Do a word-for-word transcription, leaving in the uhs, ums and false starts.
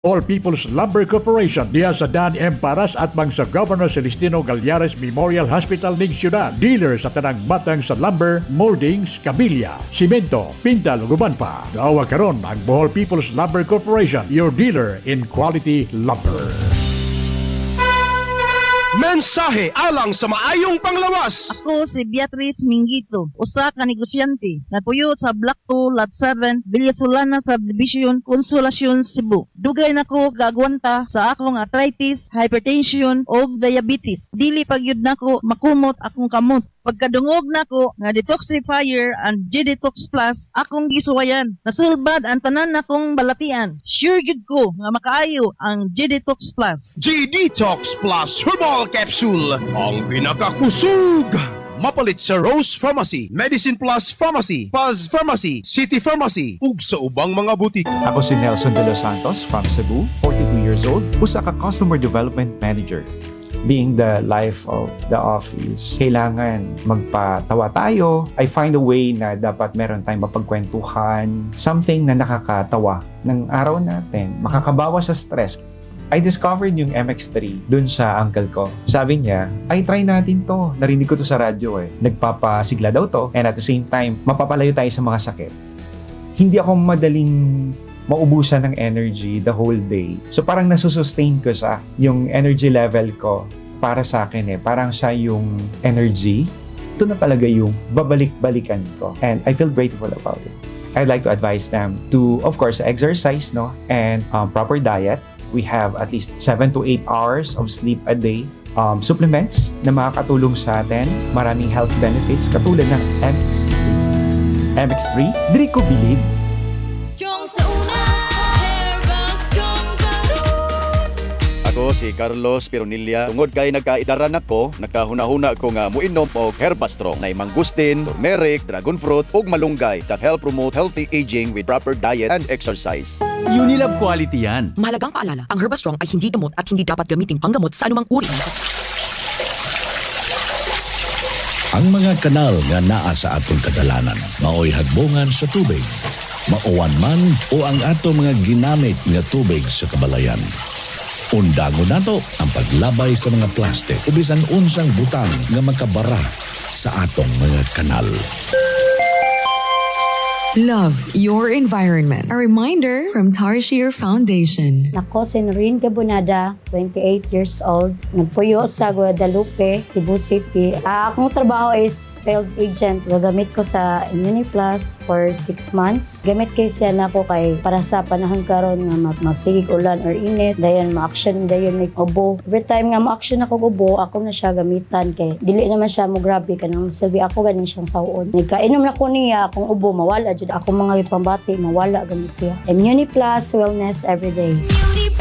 All People's Lumber Corporation diya sa Dan M. Paras at mang sa Governor Celestino Gallares Memorial Hospital ning syudad. Dealer sa tanang batang sa lumber, moldings, kabilya, simento, pintal, guban pa. Daawa karon ang Bohol People's Lumber Corporation, your dealer in quality lumber. Mensahe alang sa maayong panglawas. Ako si Beatrice Mingito, usa ka negosyante na puyo sa Block two, Lot seven, Villasolana Subdivision, Consolacion, Cebu. Dugay nako gagwanta sa akong arthritis, hypertension o diabetes. Dili pagyud nako makumot akong kamot. Pagkadungog nako nga detoxifier and G-Detox Plus akong gisuwayan. Nasulbad ang tanan nakong balatian. Sure gid ko nga makaayo ang G-Detox Plus. G-Detox Plus Herbal Capsule, ang pinakakusog. Mapalit sa Rose Pharmacy, Medicine Plus Pharmacy, Paz Pharmacy, City Pharmacy, ug sa ubang mga butik. Ako si Nelson De Los Santos from Cebu, forty-two years old, usa ka Customer Development Manager. Being the life of the office, kailangan magpatawa tayo. I find a way na dapat meron tayong mapagkwentuhan, something na nakakatawa ng araw natin, makakabawas sa stress. I discovered yung M X three dun sa uncle ko. Sabi niya, ay try natin to. Narinig ko to sa radyo eh. Nagpapasigla daw to and at the same time, mapapalayo tayo sa mga sakit. Hindi ako madaling maubusan ng energy the whole day. So parang nasusustain ko siya. Yung energy level ko para sa akin eh. Parang siya yung energy. Ito na talaga yung babalik-balikan ko. And I feel grateful about it. I'd like to advise them to, of course, exercise, no? And um, proper diet. We have at least seven to eight hours of sleep a day. Um, supplements na makakatulong sa atin. Maraming health benefits katulad ng M X three. M X three, diri ko bilib. Strong sa una, Herbal Strong Karon. Ako si Carlos Pironilla. Tungod kay nagkaidaran ako, nagkahuna-huna ko nga muinom og Herbastrong na mangustin, turmeric, dragon fruit ug malunggay that help promote healthy aging with proper diet and exercise. Unilab quality yan. Mahalagang paalala, ang Herbastrong ay hindi gamot at hindi dapat gamitin panggamot sa anumang uri. Ang mga kanal nga naa sa atong kadalanan, maoy hagbongan sa tubig, mauwan man o ang ato mga ginamit nga tubig sa kabalayan. Undangon nato ang paglabay sa mga plastic o bisan unsang butang nga makabara sa atong mga kanal. Love your environment. A reminder from Tarshir Foundation. Nako, si Noreen Gabonada, twenty-eight years old. Nagpuyo sa Guadalupe, Cebu City. Uh, akong trabaho is field agent. Gagamit ko sa ImmuniPlus for six months. Gamit kay siya na ko kay para sa panahon karon nga mag magsigig ulan or init. Dayon ma-action dayon may ubo. Every time nga ma-action ako ubo, ako na siya gamitan kay dili naman siya mo grabe kanang silbi ako ganin siyang sawon. Nagkainom na ko niya akong ubo mawala jud ako mga ipambati mawala gani siya. ImmuniPlus Wellness Everyday.